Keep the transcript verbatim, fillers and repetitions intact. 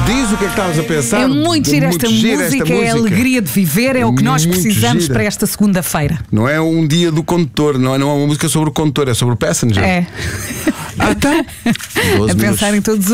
Diz o que é que estavas a pensar. É muito gira esta, gira música, esta é a música. alegria de viver, é o que nós Muito precisamos gira. para esta segunda-feira. Não é um dia do condutor, não é, não é uma música sobre o condutor, é sobre o passenger. É. Ah, tá. A pensar em todos